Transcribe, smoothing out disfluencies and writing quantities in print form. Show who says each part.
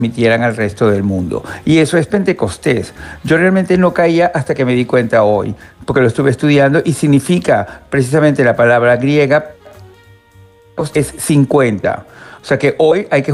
Speaker 1: transmitieran al resto del mundo. Y eso es Pentecostés. Yo realmente no caía hasta que me di cuenta hoy, porque lo estuve estudiando y significa precisamente la palabra griega es 50. O sea que hoy hay que